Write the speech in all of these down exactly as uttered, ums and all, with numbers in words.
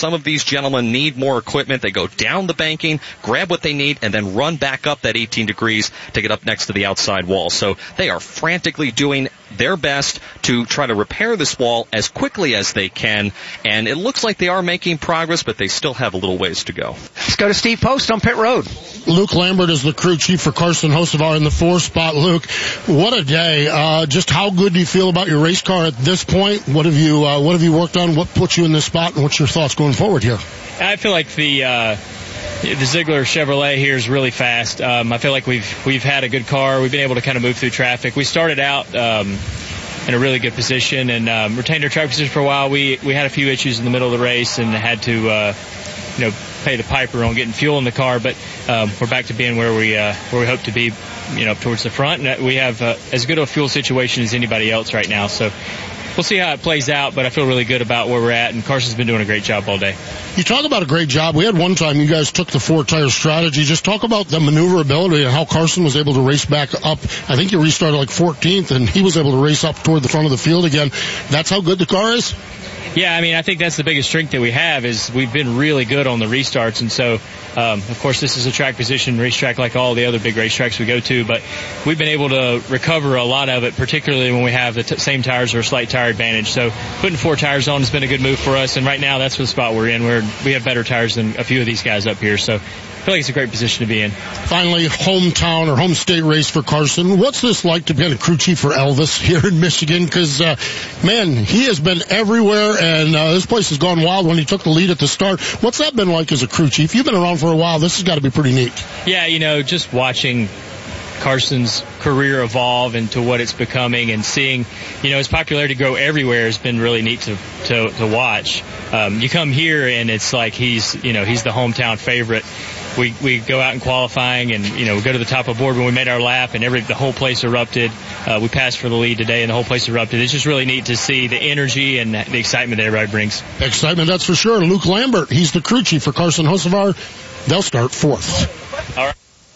Some of these gentlemen need more equipment. They go down the banking, grab what they need, and then run back up that eighteen degrees to get up next to the outside wall. So they are frantically doing their best to try to repair this wall as quickly as they can. And it looks like they are making progress, but they still have a little ways to go. Let's go to Steve Post on pit road. Luke Lambert is the crew chief for Carson Hocevar in the four spot. Luke, what a day. Uh, just how good do you feel about your race car at this point? What have you, uh, what have you worked on? What put you in this spot? And what's your thoughts going forward here? I feel like the uh, the Ziegler Chevrolet here is really fast. Um, I feel like we've we've had a good car. We've been able to kind of move through traffic. We started out um, in a really good position and um, retained our track position for a while. We we had a few issues in the middle of the race and had to uh, you know pay the piper on getting fuel in the car. But um, we're back to being where we uh, where we hope to be, you know, towards the front. And we have uh, as good a fuel situation as anybody else right now. So. We'll see how it plays out, but I feel really good about where we're at, and Carson's been doing a great job all day. You talk about a great job. We had one time you guys took the four-tire strategy. Just talk about the maneuverability and how Carson was able to race back up. I think you restarted like fourteenth, and he was able to race up toward the front of the field again. That's how good the car is? Yeah, I mean, I think that's the biggest strength that we have is we've been really good on the restarts. And so, um, of course, this is a track position racetrack like all the other big racetracks we go to, but we've been able to recover a lot of it, particularly when we have the t- same tires or a slight tire advantage. So putting four tires on has been a good move for us. And right now, that's the spot we're in. We're, we have better tires than a few of these guys up here. So I feel like it's a great position to be in. Finally, hometown or home state race for Carson. What's this like to be a crew chief for Elvis here in Michigan? Because, uh, man, he has been everywhere, and uh, this place has gone wild when he took the lead at the start. What's that been like as a crew chief? You've been around for a while. This has got to be pretty neat. Yeah, you know, just watching Carson's career evolve into what it's becoming and seeing, you know, his popularity grow everywhere has been really neat to to, to watch. Um, you come here and it's like he's, you know, he's the hometown favorite. We we go out in qualifying and, you know, we go to the top of the board when we made our lap and every the whole place erupted. Uh, we passed for the lead today and the whole place erupted. It's just really neat to see the energy and the excitement that everybody brings. Excitement, that's for sure. Luke Lambert, he's the crew chief for Carson Hocevar. They'll start fourth. All right.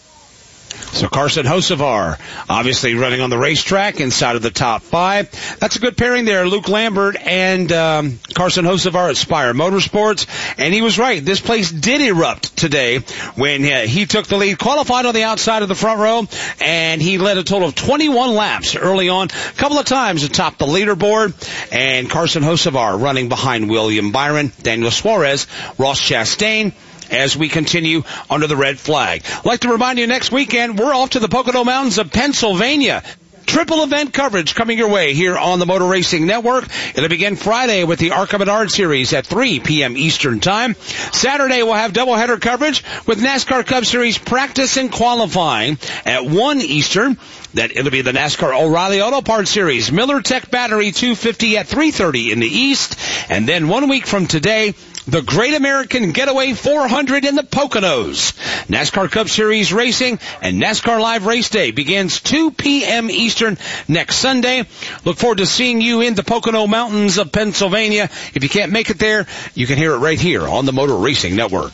So Carson Hocevar, obviously running on the racetrack inside of the top five. That's a good pairing there, Luke Lambert and um, Carson Hocevar at Spire Motorsports. And he was right. This place did erupt today when uh, he took the lead, qualified on the outside of the front row, and he led a total of twenty-one laps early on, a couple of times atop the leaderboard. And Carson Hocevar running behind William Byron, Daniel Suarez, Ross Chastain, as we continue under the red flag. I'd like to remind you, next weekend, we're off to the Pocono Mountains of Pennsylvania. Triple event coverage coming your way here on the Motor Racing Network. It'll begin Friday with the ARCA Menard Series at three p.m. Eastern Time. Saturday, we'll have doubleheader coverage with NASCAR Cup Series practice and qualifying at one Eastern. That it'll be the NASCAR O'Reilly Auto Parts Series, Miller Tech Battery two fifty at three thirty in the East. And then one week from today, the Great American Getaway four hundred in the Poconos. NASCAR Cup Series racing and NASCAR Live Race Day begins two p.m. Eastern next Sunday. Look forward to seeing you in the Pocono Mountains of Pennsylvania. If you can't make it there, you can hear it right here on the Motor Racing Network.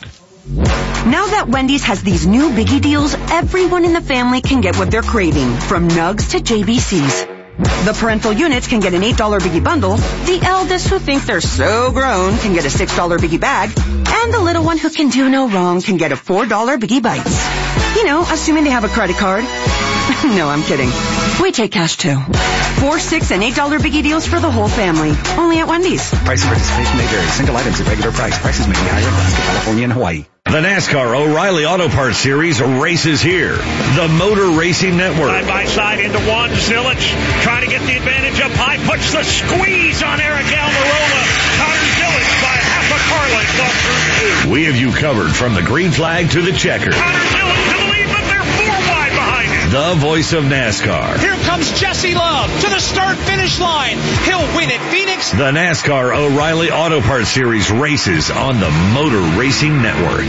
Now that Wendy's has these new biggie deals, everyone in the family can get what they're craving, from nugs to J B Cs. The parental units can get an eight dollar biggie bundle, the eldest who thinks they're so grown can get a six dollar biggie bag, and the little one who can do no wrong can get a four dollar biggie bites. You know, assuming they have a credit card. No, I'm kidding. We take cash too. Four, six, and eight dollar biggie deals for the whole family. Only at Wendy's. Price and participation may vary. Single items at regular price. Prices may be higher in Alaska, California, and Hawaii. The NASCAR O'Reilly Auto Parts Series races here. The Motor Racing Network. Side by side into one. Zilich trying to get the advantage up high. Puts the squeeze on Eric Almirola. Connor Zilich by half a car length off through two. We have you covered from the green flag to the checker. Connor Zilich to the lead, but they're four wide behind him. The voice of NASCAR. Here comes Jesse Love to the start-finish line. He'll win at Phoenix. The NASCAR O'Reilly Auto Parts Series races on the Motor Racing Network.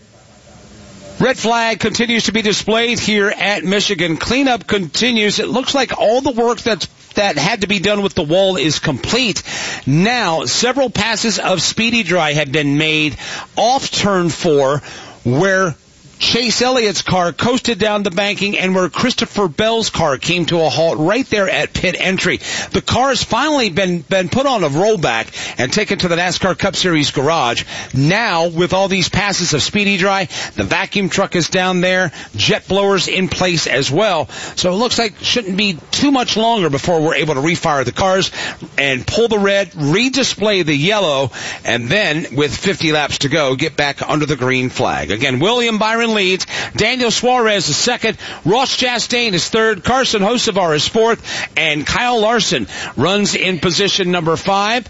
Red flag continues to be displayed here at Michigan. Cleanup continues. It looks like all the work that's, that had to be done with the wall is complete. Now, several passes of Speedy Dry have been made off turn four, where Chase Elliott's car coasted down the banking and where Christopher Bell's car came to a halt right there at pit entry. The car has finally been, been put on a rollback and taken to the NASCAR Cup Series garage. Now, with all these passes of Speedy Dry, the vacuum truck is down there, jet blowers in place as well. So it looks like it shouldn't be too much longer before we're able to refire the cars and pull the red, redisplay the yellow, and then, with fifty laps to go, get back under the green flag. Again, William Byron leads. Daniel Suarez is second. Ross Chastain is third. Carson Hocevar is fourth. And Kyle Larson runs in position number five.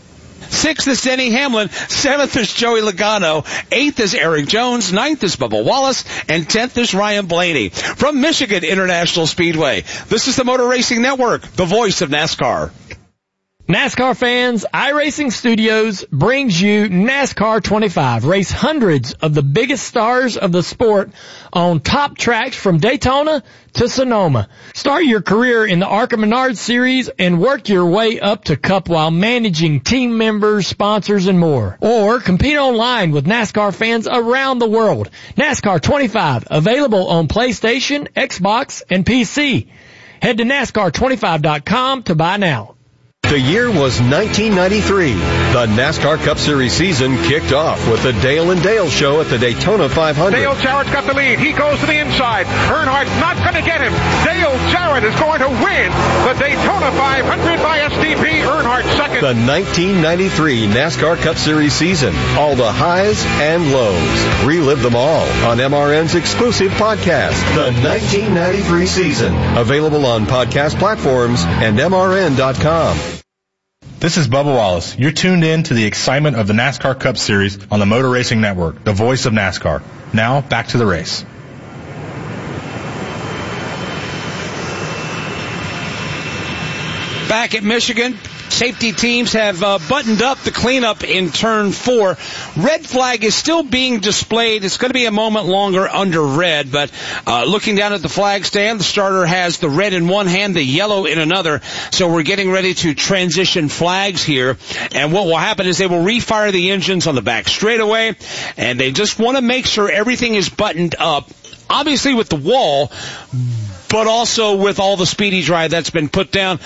Sixth is Denny Hamlin. Seventh is Joey Logano. Eighth is Eric Jones. Ninth is Bubba Wallace. And tenth is Ryan Blaney. From Michigan International Speedway, this is the Motor Racing Network, the voice of NASCAR. NASCAR fans, iRacing Studios brings you NASCAR twenty-five. Race hundreds of the biggest stars of the sport on top tracks from Daytona to Sonoma. Start your career in the ARCA Menard Series and work your way up to Cup while managing team members, sponsors, and more. Or compete online with NASCAR fans around the world. NASCAR twenty-five, available on PlayStation, Xbox, and P C. Head to NASCAR twenty-five dot com to buy now. The year was nineteen ninety-three. The NASCAR Cup Series season kicked off with the Dale and Dale Show at the Daytona five hundred. Dale Jarrett's got the lead. He goes to the inside. Earnhardt's not going to get him. Dale Jarrett is going to win the Daytona five hundred by S T P. Earnhardt second. The nineteen ninety-three NASCAR Cup Series season. All the highs and lows. Relive them all on M R N's exclusive podcast, The nineteen ninety-three Season. Available on podcast platforms and M R N dot com. This is Bubba Wallace. You're tuned in to the excitement of the NASCAR Cup Series on the Motor Racing Network, the voice of NASCAR. Now, back to the race. Back at Michigan, safety teams have uh, buttoned up the cleanup in turn four. Red flag is still being displayed. It's going to be a moment longer under red, but uh, looking down at the flag stand, the starter has the red in one hand, the yellow in another. So we're getting ready to transition flags here. And what will happen is they will refire the engines on the back straightaway, and they just want to make sure everything is buttoned up, obviously with the wall, but also with all the Speedy Dry that's been put down.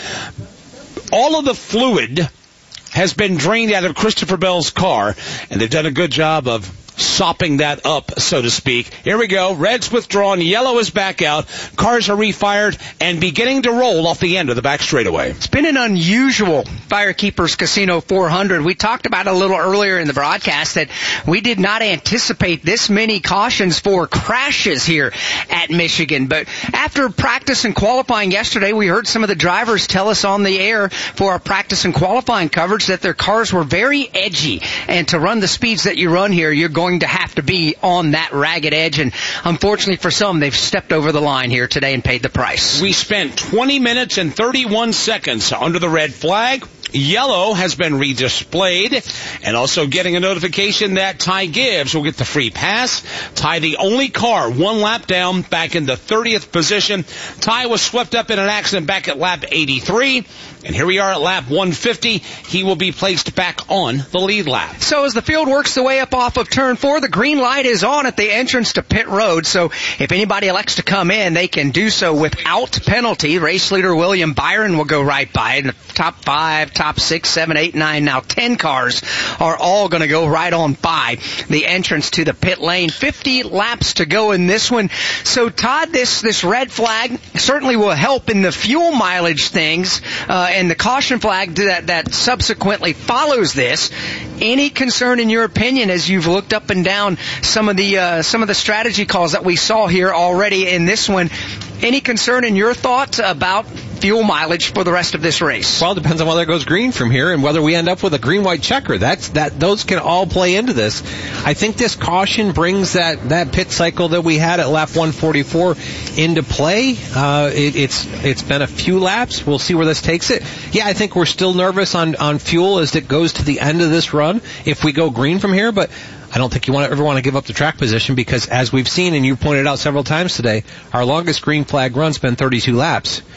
All of the fluid has been drained out of Christopher Bell's car, and they've done a good job of sopping that up, so to speak. Here we go. Red's withdrawn. Yellow is back out. Cars are refired and beginning to roll off the end of the back straightaway. It's been an unusual Firekeepers Casino four hundred. We talked about it a little earlier in the broadcast that we did not anticipate this many cautions for crashes here at Michigan. But after practice and qualifying yesterday, we heard some of the drivers tell us on the air for our practice and qualifying coverage that their cars were very edgy. And to run the speeds that you run here, you're going to have to be on that ragged edge, and unfortunately for some, they've stepped over the line here today and paid the price. We spent twenty minutes and thirty-one seconds under the red flag. Yellow has been redisplayed, and also getting a notification that Ty Gibbs will get the free pass. Ty, the only car one lap down, back in the thirtieth position. Ty was swept up in an accident back at lap eighty-three, and here we are at lap one fifty. He will be placed back on the lead lap. So as the field works the way up off of turn four, the green light is on at the entrance to pit road, so if anybody elects to come in, they can do so without penalty. Race leader William Byron will go right by. In the top five, top six, seven, eight, nine, now ten cars are all going to go right on by the entrance to the pit lane. fifty laps to go in this one. So, Todd, this, this red flag certainly will help in the fuel mileage things, uh, and the caution flag that, that subsequently follows this. Any concern in your opinion as you've looked up and down some of the, uh, some of the strategy calls that we saw here already in this one? Any concern in your thoughts about fuel mileage for the rest of this race? Well, it depends on whether it goes green from here and whether we end up with a green-white checker. That's that; those can all play into this. I think this caution brings that, that pit cycle that we had at lap one forty-four into play. Uh, it, it's it's been a few laps. We'll see where this takes it. Yeah, I think we're still nervous on, on fuel as it goes to the end of this run if we go green from here, but I don't think you want to ever want to give up the track position because, as we've seen and you pointed out several times today, our longest green flag run's been thirty-two laps.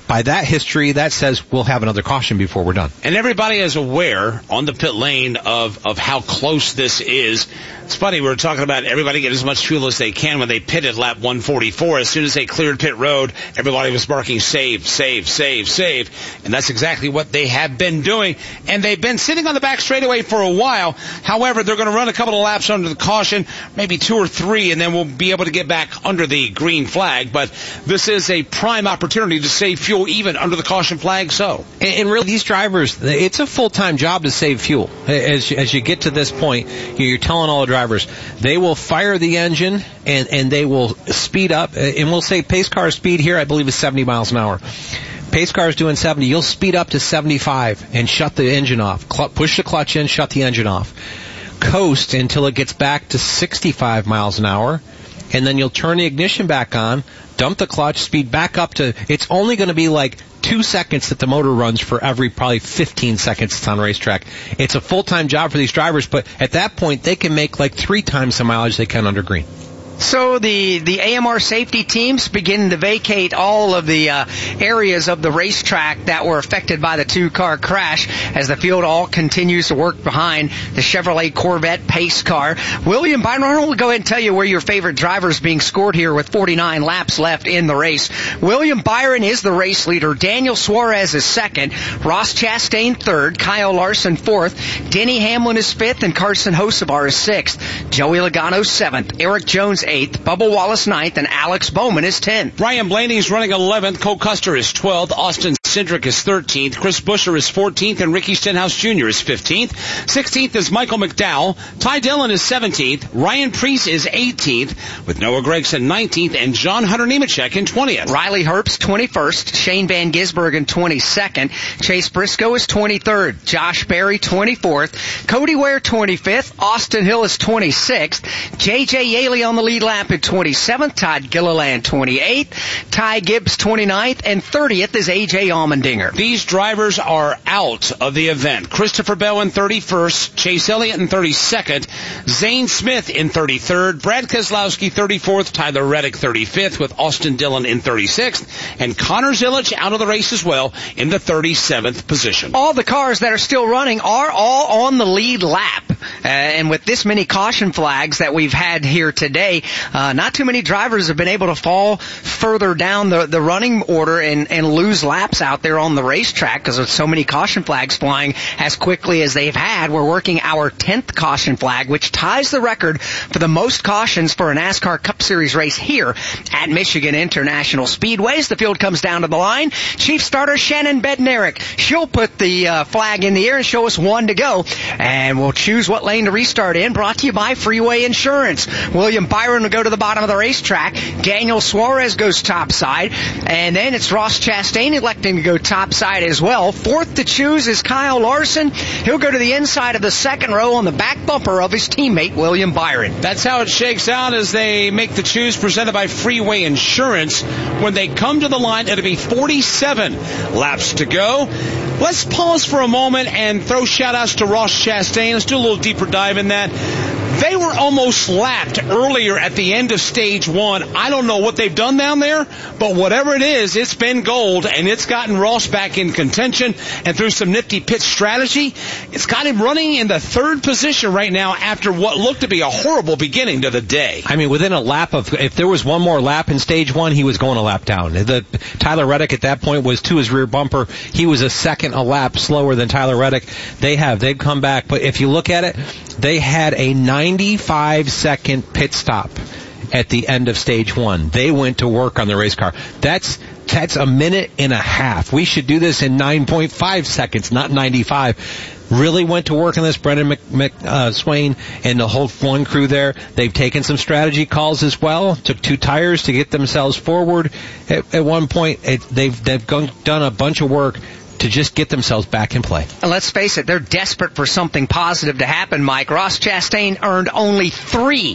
by that history, that says we'll have another caution before we're done. And everybody is aware on the pit lane of, of how close this is. It's funny, we were talking about everybody get as much fuel as they can when they pitted lap one forty-four. As soon as they cleared pit road, everybody was barking, save, save, save, save. And that's exactly what they have been doing. And they've been sitting on the back straightaway for a while. However, they're going to run a couple of laps under the caution, maybe two or three, and then we'll be able to get back under the green flag. But this is a prime opportunity to save fuel even under the caution flag. So, and, and really, these drivers, it's a full-time job to save fuel. As, as you get to this point, you're telling all the drivers, they will fire the engine and, and they will speed up. And we'll say pace car speed here, I believe, is seventy miles an hour. Pace car is doing seventy. You'll speed up to seventy-five and shut the engine off. Cl- push the clutch in, shut the engine off. Coast until it gets back to sixty-five miles an hour. And then you'll turn the ignition back on, dump the clutch, speed back up to, it's only going to be like two seconds that the motor runs for every probably fifteen seconds it's on racetrack. It's a full-time job for these drivers, but at that point they can make like three times the mileage they can under green. So the, the A M R safety teams begin to vacate all of the uh, areas of the racetrack that were affected by the two-car crash as the field all continues to work behind the Chevrolet Corvette pace car. William Byron, I will go ahead and tell you where your favorite driver is being scored here with forty-nine laps left in the race. William Byron is the race leader. Daniel Suarez is second. Ross Chastain third. Kyle Larson fourth. Denny Hamlin is fifth, and Carson Hocevar is sixth. Joey Logano seventh. Eric Jones eighth, Bubba Wallace ninth, and Alex Bowman is tenth. Ryan Blaney is running eleventh, Cole Custer is twelfth, Austin Cindric is thirteenth, Chris Buescher is fourteenth, and Ricky Stenhouse Junior is fifteenth. sixteenth is Michael McDowell. Ty Dillon is seventeenth. Ryan Preece is eighteenth, with Noah Gragson nineteenth, and John Hunter Nemechek in twentieth. Riley Herbst twenty-first, Shane Van Gisbergen twenty-second, Chase Briscoe is twenty-third, Josh Berry twenty-fourth, Cody Ware twenty-fifth, Austin Hill is twenty-sixth, J J Yaley on the lead lap at twenty-seventh, Todd Gilliland twenty-eighth, Ty Gibbs twenty-ninth, and thirtieth is A J Allmendinger. These drivers are out of the event. Christopher Bell in thirty-first, Chase Elliott in thirty-second, Zane Smith in thirty-third, Brad Keselowski thirty-fourth, Tyler Reddick thirty-fifth, with Austin Dillon in thirty-sixth, and Connor Zilic out of the race as well in the thirty-seventh position. All the cars that are still running are all on the lead lap. Uh, and with this many caution flags that we've had here today, uh, not too many drivers have been able to fall further down the, the running order and, and lose laps out there on the racetrack because of so many caution flags flying as quickly as they've had. We're working our tenth caution flag, which ties the record for the most cautions for a NASCAR Cup Series race here at Michigan International Speedways. The field comes down to the line. Chief starter Shannon Bednarik. She'll put the uh, flag in the air and show us one to go. And we'll choose what lane to restart in. Brought to you by Freeway Insurance. William Byron will go to the bottom of the racetrack. Daniel Suarez goes topside. And then it's Ross Chastain electing to go topside as well. Fourth to choose is Kyle Larson. He'll go to the inside of the second row on the back bumper of his teammate, William Byron. That's how it shakes out as they make the choose presented by Freeway Insurance. When they come to the line, it'll be forty-seven laps to go. Let's pause for a moment and throw shout-outs to Ross Chastain. Let's do a little deeper dive in that. They were almost lapped earlier at the end of stage one. I don't know what they've done down there, but whatever it is, it's been gold, and it's gotten Ross back in contention, and through some nifty pit strategy, it's got him running in the third position right now after what looked to be a horrible beginning to the day. I mean, within a lap of, if there was one more lap in stage one, he was going a lap down. The, Tyler Reddick at that point was to his rear bumper. He was a second a lap slower than Tyler Reddick. They have, they've come back, but if you look at it, they had a ninety-five second pit stop at the end of stage one. They went to work on the race car. That's that's a minute and a half. We should do this in nine point five seconds, not ninety-five. Really went to work on this. Brendan Mc, Mc, uh, Swain and the whole one crew there. They've taken some strategy calls as well. Took two tires to get themselves forward. At, at one point, it, they've they've gone, done a bunch of work to just get themselves back in play. And let's face it, they're desperate for something positive to happen, Mike. Ross Chastain earned only three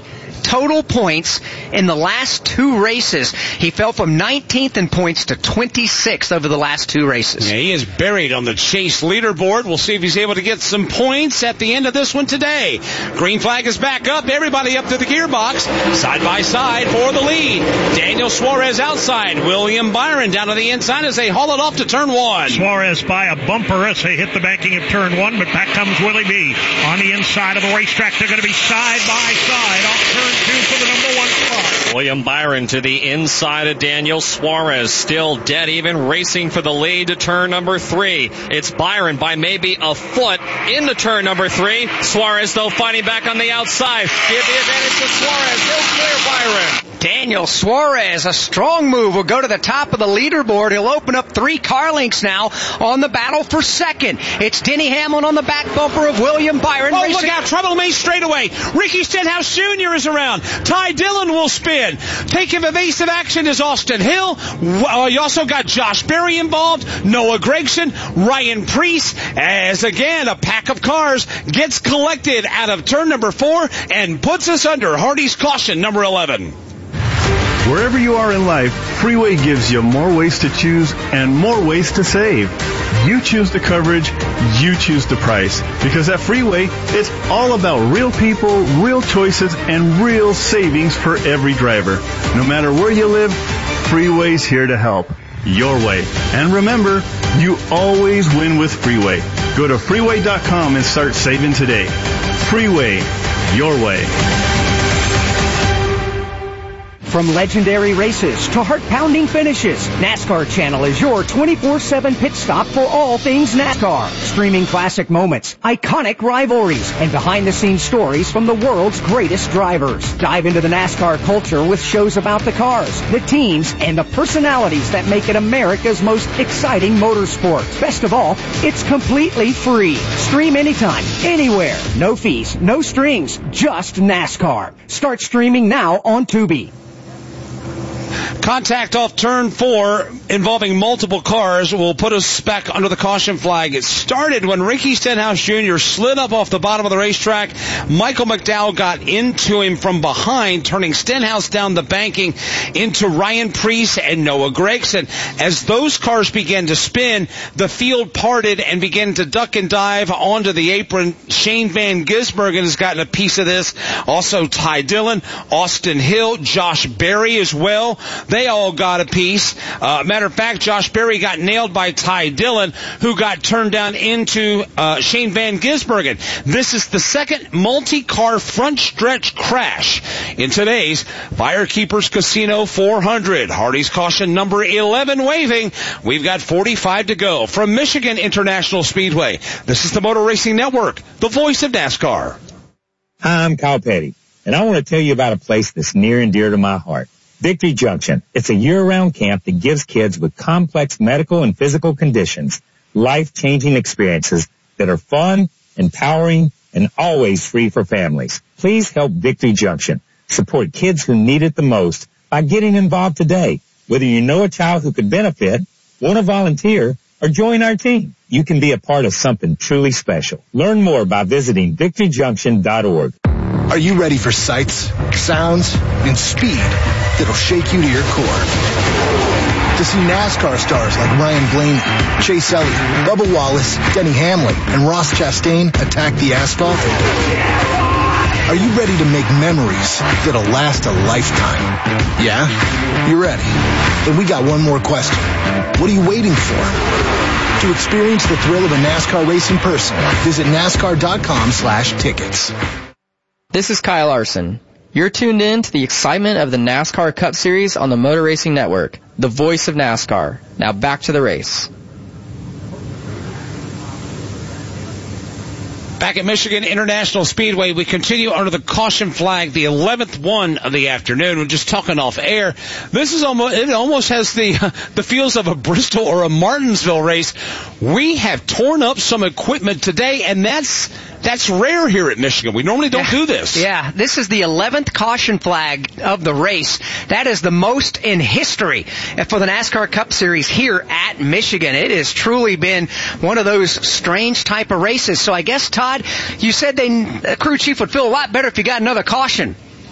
total points in the last two races. He fell from nineteenth in points to twenty-sixth over the last two races. Yeah, he is buried on the Chase leaderboard. We'll see if he's able to get some points at the end of this one today. Green flag is back up. Everybody up to the gearbox. Side by side for the lead. Daniel Suarez outside. William Byron down to the inside as they haul it off to turn one. Suarez by a bumper as they hit the banking of turn one, but back comes Willie B. On the inside of the racetrack, they're going to be side by side off turn two for the number one spot. William Byron to the inside of Daniel Suarez. Still dead even, racing for the lead to turn number three. It's Byron by maybe a foot into turn number three. Suarez, though, fighting back on the outside. Give the advantage to Suarez. He'll clear Byron. Daniel Suarez, a strong move, will go to the top of the leaderboard. He'll open up three car links now on the battle for second. It's Denny Hamlin on the back bumper of William Byron. Oh, racing. Look out. Trouble Mace straightaway. Ricky Stenhouse Junior is around. Ty Dillon will spin. Taking evasive action is Austin Hill. Uh, you also got Josh Berry involved. Noah Gregson. Ryan Preece. As again, a pack of cars gets collected out of turn number four and puts us under Hardy's caution number eleven. Wherever you are in life, Freeway gives you more ways to choose and more ways to save. You choose the coverage, you choose the price. Because at Freeway, it's all about real people, real choices, and real savings for every driver. No matter where you live, Freeway's here to help. Your way. And remember, you always win with Freeway. Go to freeway dot com and start saving today. Freeway, your way. From legendary races to heart-pounding finishes, NASCAR Channel is your twenty-four seven pit stop for all things NASCAR. Streaming classic moments, iconic rivalries, and behind-the-scenes stories from the world's greatest drivers. Dive into the NASCAR culture with shows about the cars, the teams, and the personalities that make it America's most exciting motorsport. Best of all, it's completely free. Stream anytime, anywhere. No fees, no strings, just NASCAR. Start streaming now on Tubi. Contact off turn four involving multiple cars will put us back under the caution flag. It started when Ricky Stenhouse Junior slid up off the bottom of the racetrack. Michael McDowell got into him from behind, turning Stenhouse down the banking into Ryan Preece and Noah Gregson. As those cars began to spin, the field parted and began to duck and dive onto the apron. Shane Van Gisbergen has gotten a piece of this. Also Ty Dillon, Austin Hill, Josh Berry as well. They all got a piece. Uh, matter of fact, Josh Berry got nailed by Ty Dillon, who got turned down into uh, Shane Van Gisbergen. This is the second multi-car front stretch crash in today's Firekeepers Casino four hundred. Hardy's caution number eleven waving. We've got forty-five to go. From Michigan International Speedway, this is the Motor Racing Network, the voice of NASCAR. Hi, I'm Kyle Petty, and I want to tell you about a place that's near and dear to my heart. Victory Junction. It's a year-round camp that gives kids with complex medical and physical conditions life-changing experiences that are fun, empowering, and always free for families. Please help Victory Junction support kids who need it the most by getting involved today. Whether you know a child who could benefit, want to volunteer, or join our team, you can be a part of something truly special. Learn more by visiting victory junction dot org. Are you ready for sights, sounds, and speed that'll shake you to your core? To see NASCAR stars like Ryan Blaney, Chase Elliott, Bubba Wallace, Denny Hamlin, and Ross Chastain attack the asphalt? Are you ready to make memories that'll last a lifetime? Yeah? You're ready. Then we got one more question. What are you waiting for? To experience the thrill of a NASCAR race in person, visit NASCAR dot com slash tickets. This is Kyle Larson. You're tuned in to the excitement of the NASCAR Cup Series on the Motor Racing Network, the voice of NASCAR. Now back to the race. Back at Michigan International Speedway, we continue under the caution flag, the eleventh one of the afternoon. We're just talking off air. This is almost, it almost has the, the feels of a Bristol or a Martinsville race. We have torn up some equipment today, and that's, that's rare here at Michigan. We normally don't do this. Yeah, this is the eleventh caution flag of the race. That is the most in history for the NASCAR Cup Series here at Michigan. It has truly been one of those strange type of races. So I guess, Todd, you said they, the crew chief would feel a lot better if you got another caution.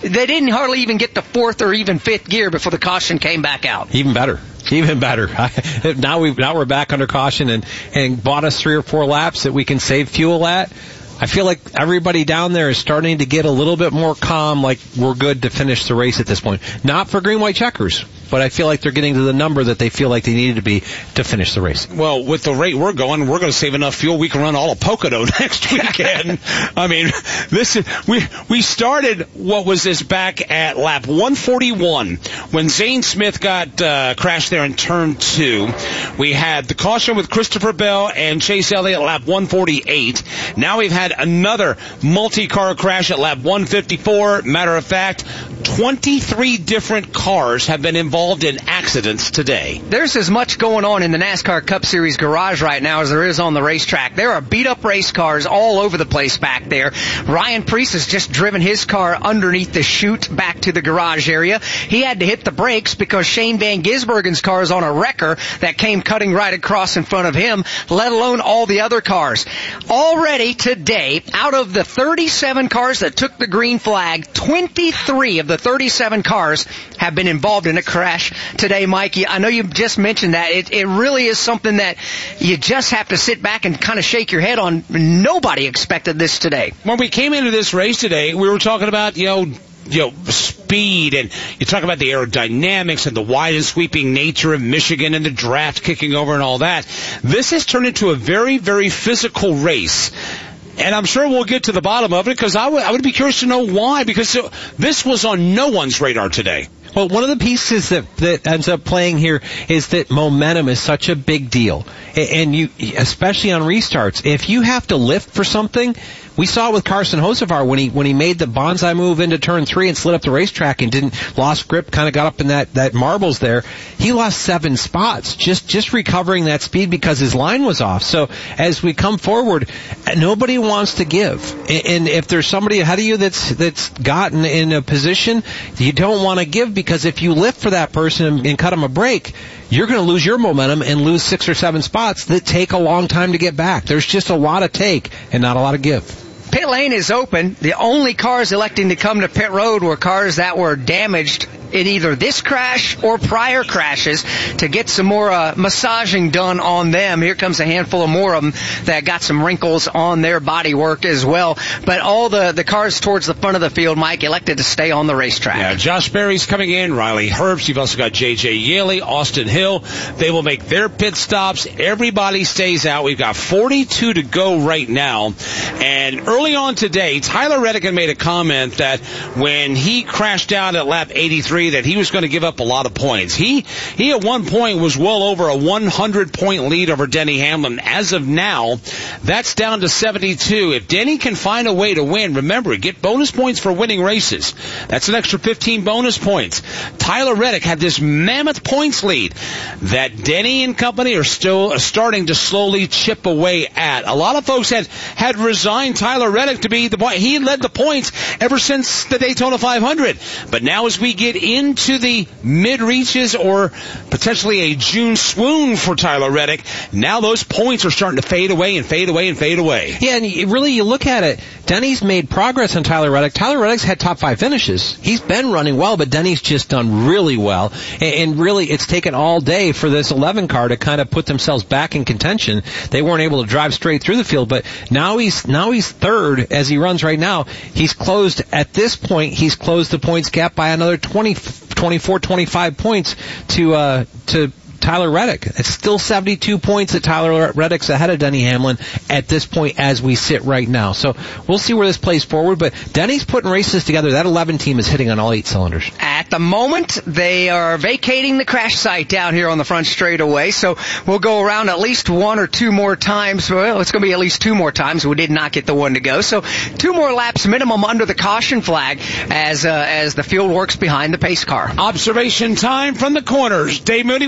they didn't hardly even get to fourth or even fifth gear before the caution came back out. Even better. Even better. now we now we're back under caution and, and bought us three or four laps that we can save fuel at. I feel like everybody down there is starting to get a little bit more calm, like we're good to finish the race at this point. Not for green, white checkers, but I feel like they're getting to the number that they feel like they needed to be to finish the race. Well, with the rate we're going, we're going to save enough fuel we can run all of Pocono next weekend. I mean, this is, we we started what was this back at lap one forty-one when Zane Smith got uh, crashed there in turn two. We had the caution with Christopher Bell and Chase Elliott at lap one forty-eight. Now we've had another multi-car crash at lap one fifty-four. Matter of fact, twenty-three different cars have been involved in accidents today. There's as much going on in the NASCAR Cup Series garage right now as there is on the racetrack. There are beat-up race cars all over the place back there. Ryan Preece has just driven his car underneath the chute back to the garage area. He had to hit the brakes because Shane Van Gisbergen's car is on a wrecker that came cutting right across in front of him, let alone all the other cars. Already today, out of the thirty-seven cars that took the green flag, twenty-three of the thirty-seven cars have been involved in a crash today, Mikey. I know you just mentioned that. It, it really is something that you just have to sit back and kind of shake your head on. Nobody expected this today. When we came into this race today, we were talking about, you know, you know, speed, and you talk about the aerodynamics and the wide and sweeping nature of Michigan and the draft kicking over and all that. This has turned into a very, very physical race. And I'm sure we'll get to the bottom of it, because I would, I would be curious to know why, because this was on no one's radar today. Well, one of the pieces that, that ends up playing here is that momentum is such a big deal. And you, especially on restarts, if you have to lift for something, we saw it with Carson Hocevar when he when he made the bonsai move into turn three and slid up the racetrack and didn't lost grip, kind of got up in that that marbles there. He lost seven spots just just recovering that speed because his line was off. So as we come forward, nobody wants to give. And if there's somebody ahead of you that's that's gotten in a position, you don't want to give, because if you lift for that person and cut them a break, you're going to lose your momentum and lose six or seven spots that take a long time to get back. There's just a lot of take and not a lot of give. Pit lane is open. The only cars electing to come to pit road were cars that were damaged in either this crash or prior crashes to get some more uh, massaging done on them. Here comes a handful of more of them that got some wrinkles on their bodywork as well. But all the, the cars towards the front of the field, Mike, elected to stay on the racetrack. Yeah, Josh Berry's coming in, Riley Herbst. You've also got J J Yaley, Austin Hill. They will make their pit stops. Everybody stays out. We've got forty-two to go right now. And early on today, Tyler Reddick made a comment that when he crashed out at lap eighty-three, that he was going to give up a lot of points. He he at one point was well over a one hundred point lead over Denny Hamlin. As of now, that's down to seventy-two. If Denny can find a way to win, remember, get bonus points for winning races. That's an extra fifteen bonus points. Tyler Reddick had this mammoth points lead that Denny and company are still starting to slowly chip away at. A lot of folks had, had resigned Tyler Reddick to be the point. He led the points ever since the Daytona five hundred. But now as we get into the mid-reaches or potentially a June swoon for Tyler Reddick, now those points are starting to fade away and fade away and fade away. Yeah, and you, really you look at it, Denny's made progress on Tyler Reddick. Tyler Reddick's had top five finishes. He's been running well, but Denny's just done really well. And, and really, it's taken all day for this eleven car to kind of put themselves back in contention. They weren't able to drive straight through the field, but now he's now he's third as he runs right now. He's closed, at this point, he's closed the points gap by another twenty, twenty-four, twenty-five points to uh to Tyler Reddick. It's still seventy-two points that Tyler Reddick's ahead of Denny Hamlin at this point as we sit right now. So we'll see where this plays forward, but Denny's putting races together. That eleven team is hitting on all eight cylinders. At the moment, they are vacating the crash site down here on the front straightaway, so we'll go around at least one or two more times. Well, it's going to be at least two more times. We did not get the one to go. So two more laps minimum under the caution flag as uh, as the field works behind the pace car. Observation time from the corners. Dave Mooney, we've had a lot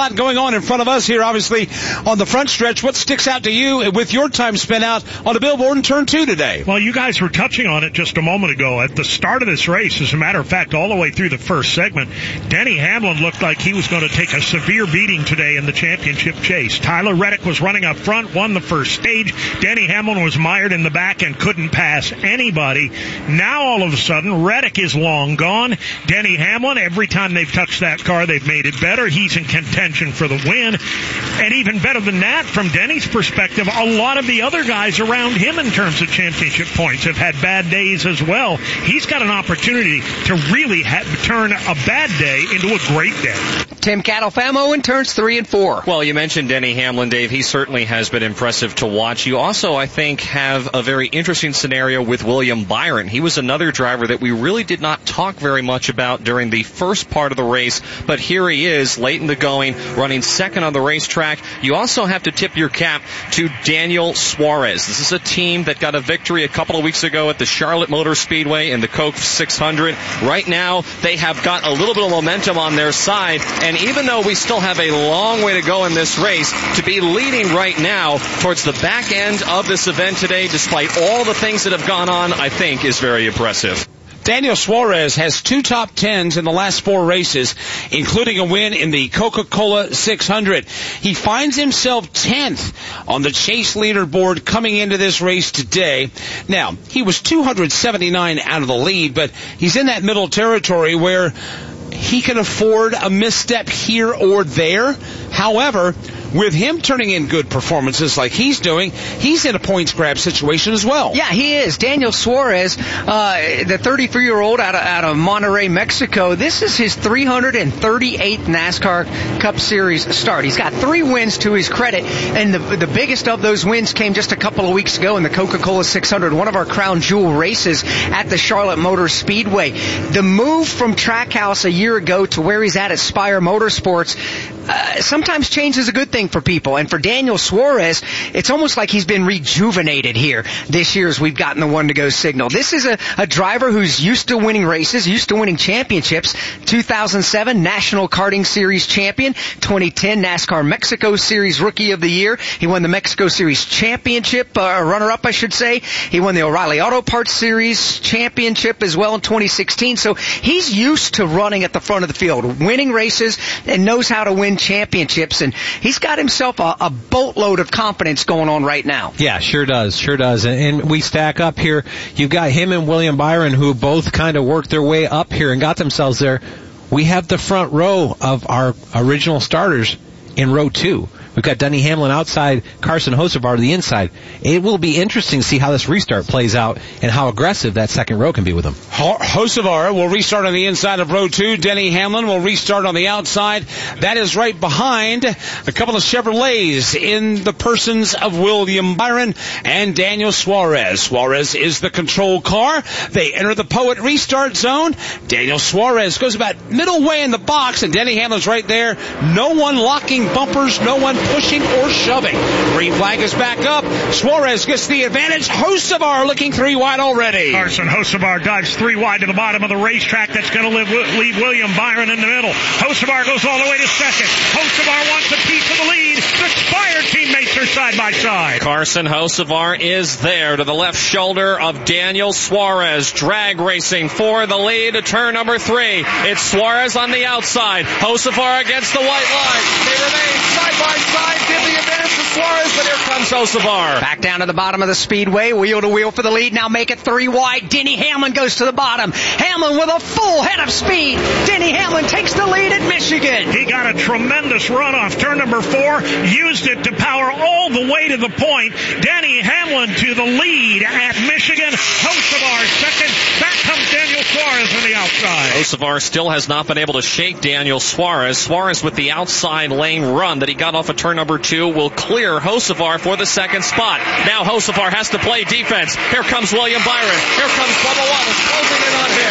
lot going on in front of us here, obviously, on the front stretch. What sticks out to you with your time spent out on the billboard in turn two today? Well, you guys were touching on it just a moment ago. At the start of this race, as a matter of fact, all the way through the first segment, Denny Hamlin looked like he was going to take a severe beating today in the championship chase. Tyler Reddick was running up front, won the first stage. Denny Hamlin was mired in the back and couldn't pass anybody. Now, all of a sudden, Reddick is long gone. Denny Hamlin, every time they've touched that car, they've made it better. He's in contention for the win. And even better than that, from Denny's perspective, a lot of the other guys around him in terms of championship points have had bad days as well. He's got an opportunity to really ha- turn a bad day into a great day. Tim Catalfamo in turns three and four. Well, you mentioned Denny Hamlin, Dave. He certainly has been impressive to watch. You also, I think, have a very interesting scenario with William Byron. He was another driver that we really did not talk very much about during the first part of the race, but here he is, late in the going, running second on the racetrack. You also have to tip your cap to Daniel Suarez. This is a team that got a victory a couple of weeks ago at the Charlotte Motor Speedway in the Coke six hundred. Right now, they have got a little bit of momentum on their side, and even though we still have a long way to go in this race, to be leading right now towards the back end of this event today, despite all the things that have gone on, I think is very impressive. Daniel Suarez has two top tens in the last four races, including a win in the Coca-Cola six hundred. He finds himself tenth on the chase leaderboard coming into this race today. Now, he was two hundred seventy-nine out of the lead, but he's in that middle territory where he can afford a misstep here or there. However, with him turning in good performances like he's doing, he's in a points grab situation as well. Yeah, he is. Daniel Suarez, uh, the thirty-three-year-old out of, out of Monterrey, Mexico, this is his three hundred thirty-eighth NASCAR Cup Series start. He's got three wins to his credit, and the, the biggest of those wins came just a couple of weeks ago in the Coca-Cola six hundred, one of our crown jewel races at the Charlotte Motor Speedway. The move from Trackhouse a year ago to where he's at at Spire Motorsports, uh, sometimes change is a good thing for people. And for Daniel Suarez, it's almost like he's been rejuvenated here this year as we've gotten the one to go signal. This is a, a driver who's used to winning races, used to winning championships. two thousand seven National Karting Series champion, twenty ten NASCAR Mexico Series Rookie of the Year. He won the Mexico Series championship, uh, runner-up, I should say. He won the O'Reilly Auto Parts Series championship as well in twenty sixteen. So he's used to running at the front of the field, winning races, and knows how to win championships. And he's got himself a, a boatload of confidence going on right now. Yeah, sure does, sure does. And, and we stack up here. You've got him and William Byron, who both kind of worked their way up here and got themselves there. We have the front row of our original starters in row two. We've got Denny Hamlin outside, Carson Hocevar to the inside. It will be interesting to see how this restart plays out and how aggressive that second row can be with him. Hocevar will restart on the inside of row two. Denny Hamlin will restart on the outside. That is right behind a couple of Chevrolets in the persons of William Byron and Daniel Suarez. Suarez is the control car. They enter the Poet restart zone. Daniel Suarez goes about middle way in the box, and Denny Hamlin's right there. No one locking bumpers, no one pushing or shoving. Green flag is back up. Suarez gets the advantage. Hocevar looking three wide already. Carson Hocevar dives three wide to the bottom of the racetrack. That's going to leave William Byron in the middle. Hocevar goes all the way to second. Hocevar wants a piece of the lead. The Spire teammates are side by side. Carson Hocevar is there to the left shoulder of Daniel Suarez. Drag racing for the lead to turn number three. It's Suarez on the outside. Hocevar against the white line. They remain side by side. Give the advantage to Suarez, but here comes Hocevar. Back down to the bottom of the speedway, wheel to wheel for the lead. Now make it three wide. Denny Hamlin goes to the bottom. Hamlin with a full head of speed. Denny Hamlin takes the lead at Michigan. He got a tremendous run off turn number four, used it to power all the way to the point. Denny Hamlin to the lead at Michigan. Hocevar second. Back comes Daniel Suarez on the outside. Hocevar still has not been able to shake Daniel Suarez. Suarez with the outside lane run that he got off of turn number two will clear Hocevar for the second spot. Now Hocevar has to play defense. Here comes William Byron. Here comes Bubba Wallace closing in on him.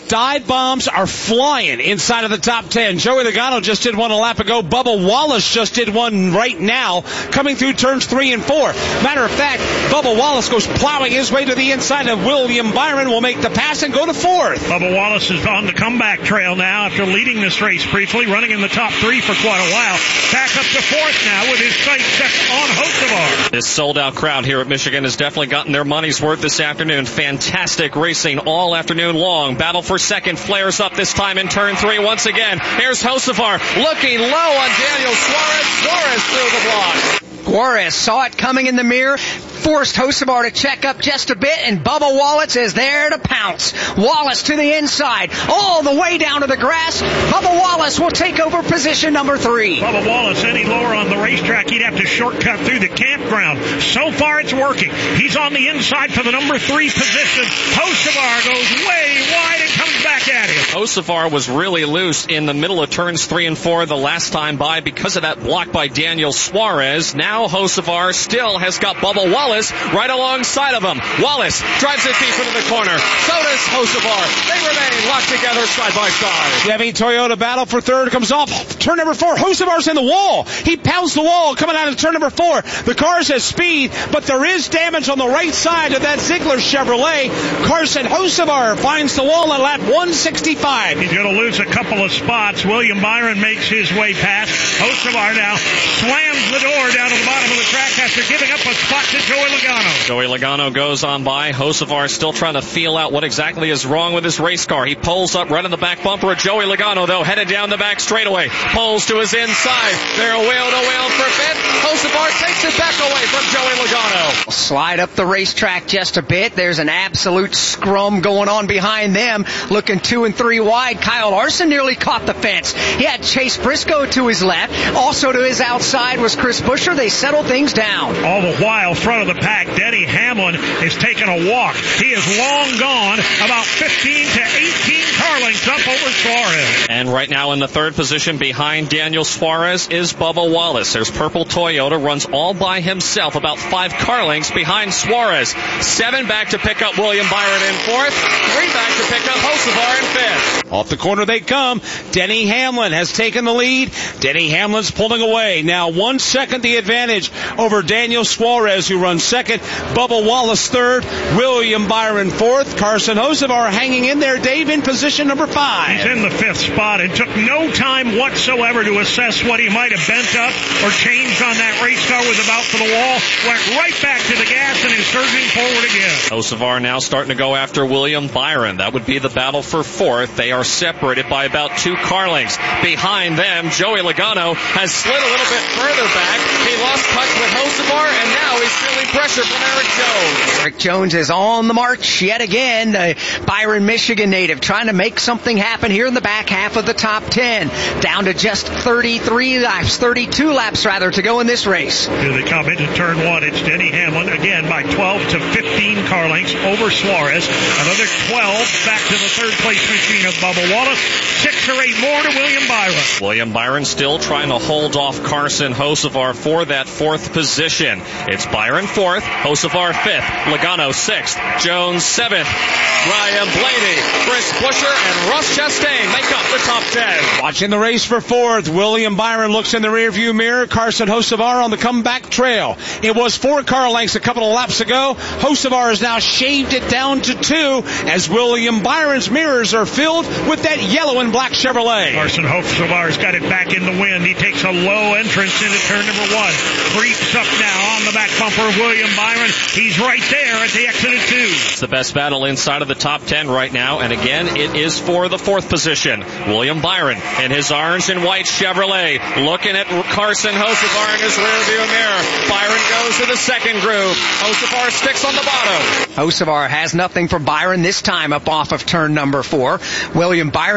dive bombs are flying inside of the top ten. Joey Logano just did one a lap ago. Bubba Wallace just did one right now, coming through turns three and four. Matter of fact, Bubba Wallace goes plowing his way to the inside of William Byron, will make the pass and go to fourth. Bubba Wallace is on the comeback trail now after leading this race briefly, running in the top three for quite a while. Back up to fourth now with his sights set on Hocevar. This sold-out crowd here at Michigan has definitely gotten their money's worth this afternoon. Fantastic racing all afternoon long. Battle for second flares up this time in turn three once again. Here's Hocevar looking low on Daniel Suarez. Suarez through the block. Suarez saw it coming in the mirror, forced Hocevar to check up just a bit, and Bubba Wallace is there to pounce. Wallace to the inside, all the way down to the grass. Bubba Wallace will take over position number three. Bubba Wallace, any lower on the racetrack, he'd have to shortcut through the campground. So far, it's working. He's on the inside for the number three position. Hocevar goes way wide and comes back at him. Hocevar was really loose in the middle of turns three and four the last time by because of that block by Daniel Suarez. Now Hocevar still has got Bubba Wallace right alongside of him. Wallace drives it deep into the corner. So does Hocevar. They remain locked together side by side. Chevy Toyota battle for third comes off turn number four. Hocevar's in the wall. He pounds the wall coming out of turn number four. The car's has speed, but there is damage on the right side of that Ziegler Chevrolet. Carson Hocevar finds the wall at lap one sixty-five. He's going to lose a couple of spots. William Byron makes his way past. Hocevar now slams the door down to the bottom of the track after giving up a spot to Joey Logano. Joey Logano goes on by. Hocevar still trying to feel out what exactly is wrong with his race car. He pulls up right in the back bumper of Joey Logano, though, headed down the back straightaway. Pulls to his inside. They're wheel to wheel for fifth. Hocevar takes it back away from Joey Logano. Slide up the racetrack just a bit. There's an absolute scrum going on behind them. Looking two and three wide. Kyle Larson nearly caught the fence. He had Chase Briscoe to his left. Also to his outside was Chris Buescher. They settled things down. All the while, front of the pack, Denny Hamlin is taking a walk. He is long gone, about fifteen to eighteen car lengths up over Suarez. And right now in the third position behind Daniel Suarez is Bubba Wallace. There's Purple Toyota, runs all by himself, about five car lengths behind Suarez. Seven back to pick up William Byron in fourth. Three back to pick up Hocevar in fifth. Off the corner they come. Denny Hamlin has taken the lead. Denny Hamlin's pulling away. Now one second the advantage over Daniel Suarez, who runs second. Bubba Wallace third. William Byron fourth. Carson Hocevar hanging in there. Dave in position number five. He's in the fifth spot and took no time whatsoever to assess what he might have bent up or changed on that race car, was about for the wall. Went right back to the gas and is surging forward again. Hocevar now starting to go after William Byron. That would be the battle for fourth. They are separated by about two car lengths. Behind them, Joey Logano has slid a little bit further back. He lost touch with Hocevar, and now he's feeling pressure from Eric Jones. Eric Jones is on the march yet again. Uh, Byron, Michigan native, trying to make something happen here in the back half of the top ten. Down to just thirty-three laps, thirty-two laps rather, to go in this race. Here they come into turn one. It's Denny Hamlin again by twelve to fifteen car lengths over Suarez. Another twelve back to the third place machine of Bubba Wallace. Six or eight more to William Byron. William Byron still trying to hold off Carson Hocevar for that fourth position. It's Byron fourth, Hocevar fifth, Logano sixth, Jones seventh, Ryan Blaney, Chris Buescher, and Russ Chastain make up the top ten. Watching the race for fourth, William Byron looks in the rearview mirror. Carson Hocevar on the comeback trail. It was four car lengths a couple of laps ago. Hocevar has now shaved it down to two as William Byron's mirrors are filled with that yellow and black Chevrolet. Carson Hocevar's got it back in the wind. He takes a low entrance into turn number one. Creeps up now on the back bumper of William Byron. He's right there at the exit of two. It's the best battle inside of the top ten right now, and again, it is for the fourth position. William Byron in his orange and white Chevrolet, looking at Carson Hocevar in his rearview mirror. Byron goes to the second groove. Hocevar sticks on the bottom. Hocevar has nothing for Byron this time up off of turn number four. William Byron hangs on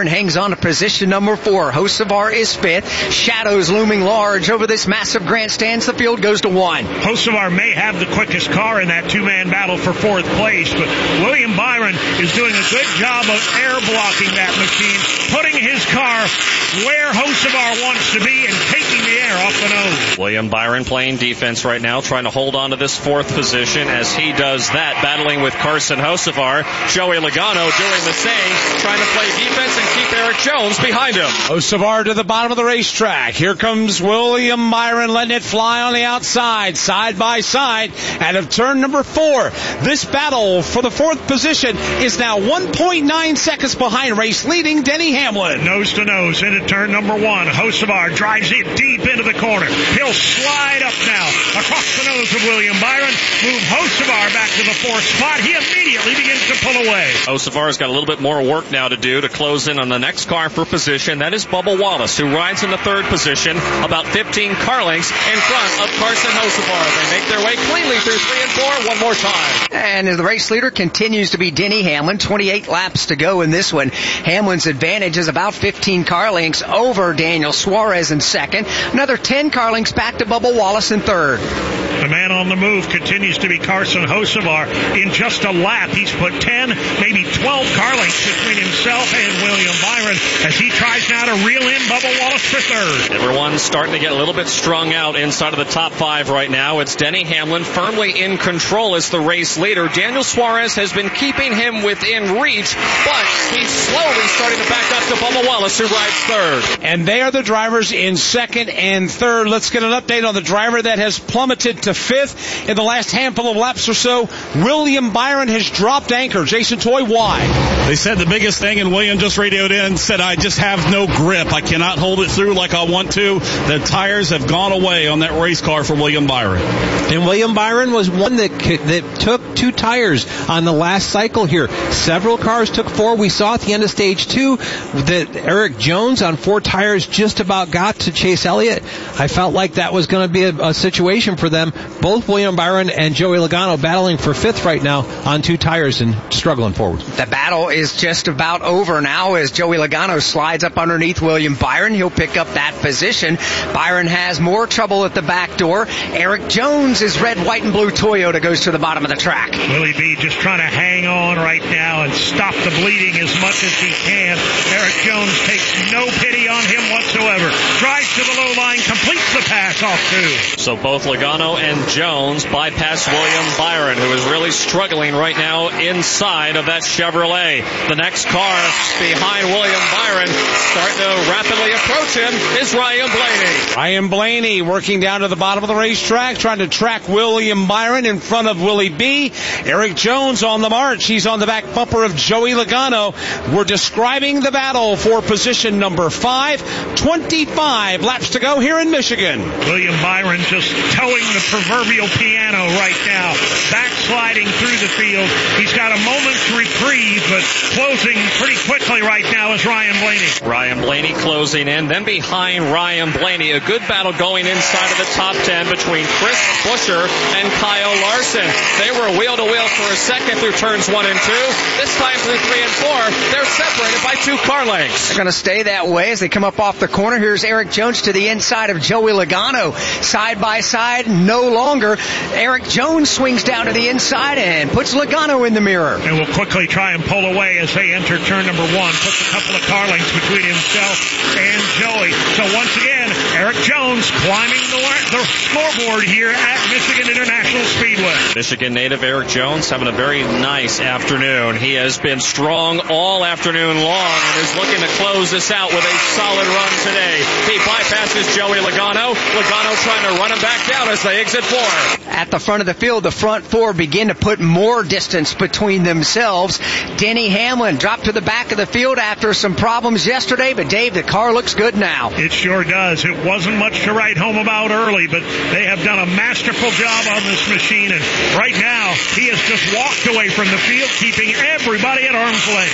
on to position number four. Hocevar is fifth. Shadows looming large over this massive grandstands. The field goes to one. Hocevar may have the quickest car in that two-man battle for fourth place, but William Byron is doing a good job of air blocking that machine, putting his car where Hocevar wants to be and taking the air off the nose. William Byron playing defense right now, trying to hold on to this fourth position. As he does that, battling with Carson Hocevar. Joey Logano doing the same, trying to play defense and keep Eric Jones behind him. Hocevar to the bottom of the racetrack. Here comes William Byron letting it fly on the outside, side by side, out of turn number four. This battle for the fourth position is now one point nine seconds behind race leading Denny Hamlin. Nose to nose into turn number one. Hocevar drives it deep into the corner. He'll slide up now across the nose of William Byron. Move Hocevar back to the fourth spot. He immediately begins to pull away. Hocevar's got a little bit more work now to do to close in on the next car for position. That is Bubba Wallace, who rides in the third position, about fifteen car lengths in front of Carson Hocevar. They make their way cleanly through three and four one more time. And the race leader continues to be Denny Hamlin. twenty-eight laps to go in this one. Hamlin's advantage is about fifteen car lengths over Daniel Suarez in second. Another ten car lengths back to Bubba Wallace in third. The man on the move continues to be Carson Hocevar. In just a lap, he's put ten, maybe twelve car lengths between himself and William Byron as he tries now to reel in Bubba Wallace for third. Everyone's starting to get a little bit strung out inside of the top five right now. It's Denny Hamlin firmly in control as the race leader. Daniel Suarez has been keeping him within reach, but he's slowly starting to back up to Bubba Wallace, who rides third. And they are the drivers in second and third. Let's get an update on the driver that has plummeted to fifth in the last handful of laps or so. William Byron has dropped anchor. Jason Toy, why? They said the biggest thing, and William just radioed in and said, I just have no grip. I cannot hold it through like I want to. The tires have gone away on that race car for William Byron. And William Byron was one that that took two tires on the last cycle here. Several cars took four. We saw at the end of stage two that Eric Jones on four tires just about got to Chase Elliott. I felt like that was going to be a, a situation for them. Both William Byron and Joey Logano battling for fifth right now on two tires and struggling forward. The battle is just about over now as Joey Logano slides up underneath William Byron. He'll pick up that position. Byron has more trouble at the back door. Eric Jones' red, white, and blue Toyota goes to the bottom of the track. Willie B just trying to hang on right now and stop the bleeding as much as he can. Eric Jones takes no pity on him whatsoever. Drives to the low line, completes the pass off two. So both Logano and Jones bypass William Byron, who is really struggling right now inside of that Chevrolet. The next car behind William Byron, starting to rapidly approach him, is Ryan Blaney. Ryan Blaney working down to the bottom of the racetrack, trying to track William Byron in front of Willie B. Eric Jones on the march. He's on the back bumper of Joey Logano. We're describing the battle for position number five. twenty-five laps to go here in Michigan. William Byron just towing the proverbial piano right now, backsliding through the field. He's got a moment's reprieve, but closing pretty quickly right now is Ryan Blaney. Ryan Blaney closing in. Then behind Ryan Blaney, a good battle going inside of the top ten between Chris Buescher and Kyle Larson. They were wheel to wheel for a second through turns one and two. This time through three and four, they're separated by two car lengths. They're going to stay that way as they come up off the corner. Here's Eric Jones to the inside of Joey Logano. Side by side, no longer. Eric Jones swings down to the inside and puts Logano in the mirror. And will quickly try and pull away as they enter turn number one. Puts a couple of car lengths between himself and Joey. So once again, Eric Jones climbing the, the scoreboard here at Michigan International Speedway. Michigan native Eric Jones having a very nice afternoon. He has been strong all afternoon long and is looking to close this out with a solid run today. He bypasses Joey Logano. Logano trying to run him back down as they exit four. At the front of the field, the front four begin to put more distance between themselves. Denny Hamlin dropped to the back of the field after some problems yesterday, but Dave, the car looks good now. It sure does. It wasn't much to write home about early, but they have done a masterful job on this machine, and right now he has just walked away from the field, keeping everybody at arm's length. Denny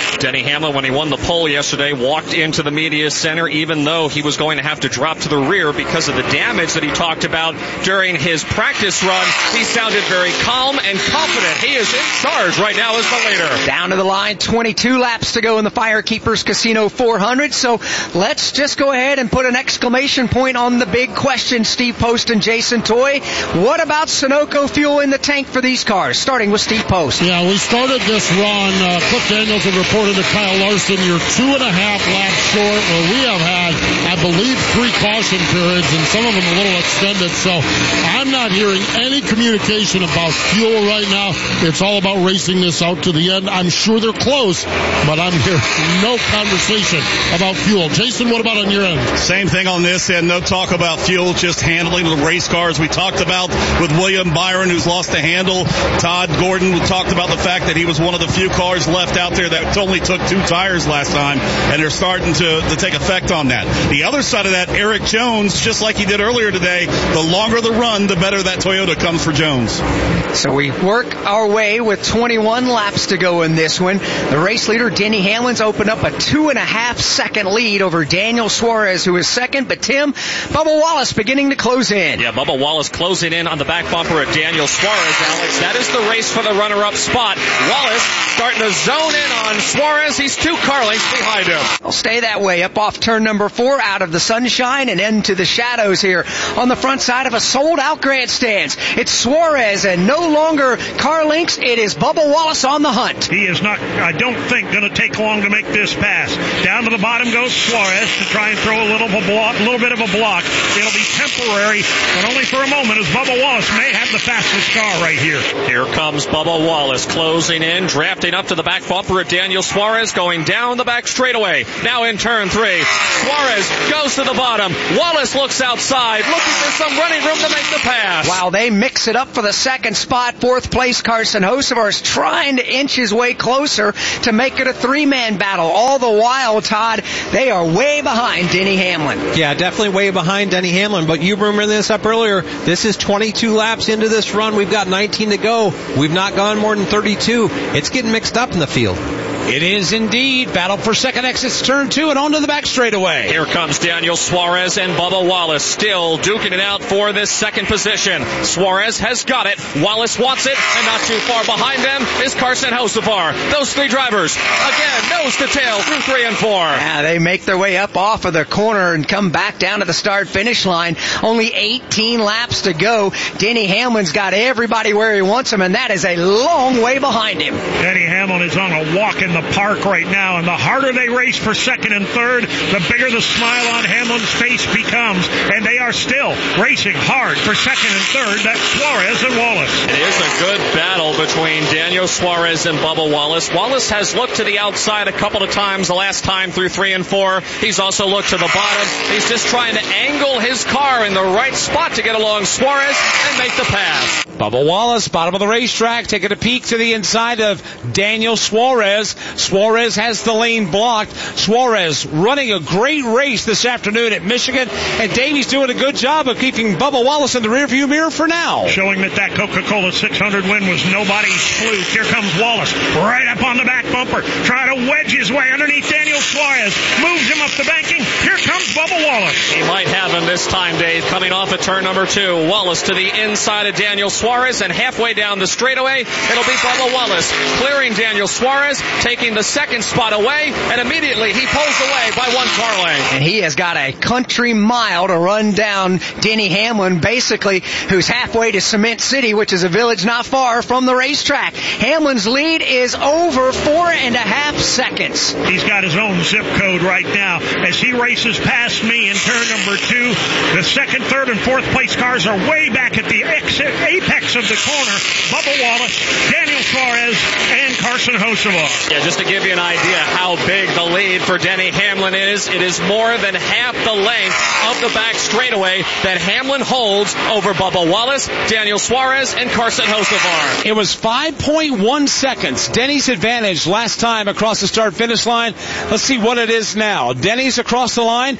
Hamlin, when he won the pole yesterday, walked into the media center, even though he was going to have to drop to the rear because of the damage that he talked about during his practice run. He sounded very calm and confident. He is in charge right now as the leader. Down to the line, twenty-two laps to go in the Firekeepers Casino four hundred. So let's just go ahead and put an exclamation point on the big question, Steve Post and Jason Toy. What about Sunoco fuel in the tank for these cars? Starting with Steve Post. Yeah, we started this run. Uh, Cliff Daniels had reported to Kyle Larson, you're two and a half laps short. Well, we have had, I believe, three caution periods, and some of them a little extended. So I'm not hearing any communication about fuel right now. It's all about racing this out to the end. I'm sure they're close, but I'm hearing no conversation about fuel. Jason, what about on your end? Same thing on this end. No talk about fuel, just handling the race cars. We talked about with William Byron, who's lost the handle. Todd Gordon, we talked about the fact that he was one of the few cars left out there that only took two tires last time, and they're starting to, to take effect on that. The other side of that, Eric Jones, just like he did earlier today, the longer the run, the better that Toyota comes for Jones. So we work our way with twenty-one laps to go in this one. The race leader, Denny Hamlin's opened up a two and a half second lead over Daniel Suarez, who is second. But Tim, Bubba Wallace beginning to close in. Yeah, Bubba Wallace closing in on the back bumper of Daniel Suarez, Alex. That is the race for the runner-up spot. Wallace starting to zone in on Suarez. He's two car lengths behind him. I'll stay that way up off turn number four, out of the sunshine and into the shadows here on the front side of a sold-out grandstands. It's Suarez and no longer car lengths. It is Bubba Wallace on the hunt. He is not, I don't think, going to take long to make this pass. Down to the bottom goes Suarez to try and throw a little, of a block, little bit of a block. It'll be temporary, but only for a moment, as Bubba Wallace may have the fastest car right here. Here comes Bubba Wallace closing in, drafting up to the back bumper of Daniel Suarez, going down the back straightaway. Now in turn three, Suarez goes to the bottom. Wallace looks outside, looking for some running room to make the pass. Wow, they mix it up for the second spot. Fourth place, Carson Hocevar is trying to inch his way closer to make it a three-man battle. All the while, Todd, they are way behind Denny Hamlin. Yeah, definitely way behind Denny Hamlin, but you remember this up earlier. This is twenty-two laps into this run. We've got nineteen to go. We've not gone more than thirty-two. It's getting mixed up in the field. It is indeed. Battle for second exits, turn two, and onto the back straightaway. Here comes Daniel Suarez and Bubba Wallace, still duking it out for this second position. Suarez has got it. Wallace wants it, and not too far behind them is Carson Hocevar. Those three drivers, again, nose to tail through three and four. Yeah, they make their way up off of the corner and come back down to the start-finish line. Only eighteen laps to go. Denny Hamlin's got everybody where he wants them, and that is a long way behind him. Denny Hamlin is on a walk in the park right now, and the harder they race for second and third, the bigger the smile on Hamlin's face becomes, and they are still racing hard for second and third. That's Suarez and Wallace. It is a good battle between Daniel Suarez and Bubba Wallace. Wallace has looked to the outside a couple of times the last time through three and four. He's also looked to the bottom. He's just trying to angle his car in the right spot to get along Suarez and make the pass. Bubba Wallace, bottom of the racetrack, taking a peek to the inside of Daniel Suarez. Suarez has the lane blocked. Suarez running a great race this afternoon at Michigan, and Davey's doing a good job of keeping Bubba Wallace in the rearview mirror for now. Showing that that Coca-Cola six hundred win was nobody's fluke. Here comes Wallace, right up on the back bumper, trying to wedge his way underneath Daniel Suarez, moves him up the banking. Here comes Bubba Wallace. He might have him this time, Dave, coming off of turn number two. Wallace to the inside of Daniel Suarez, and halfway down the straightaway, it'll be Bubba Wallace clearing Daniel Suarez, taking the second spot away, and immediately he pulls away by one car length. And he has got a country mile to run down Denny Hamlin, basically, who's halfway to Cement City, which is a village not far from the racetrack. Hamlin's lead is over four and a half seconds. He's got his own zip code right now as he races past me in turn number two. The second, third, and fourth place cars are way back at the exit, apex of the corner. Bubba Wallace, Daniel Suarez, and Carson Hocevar. Yeah, just to give you an idea how big the lead for Denny Hamlin is, it is more than half the length of the back straightaway that Hamlin holds over Bubba Wallace, Daniel Suarez, and Carson Hocevar. It was five point one seconds. Denny's advantage last time across the start-finish line. Let's see what it is now. Denny's across the line,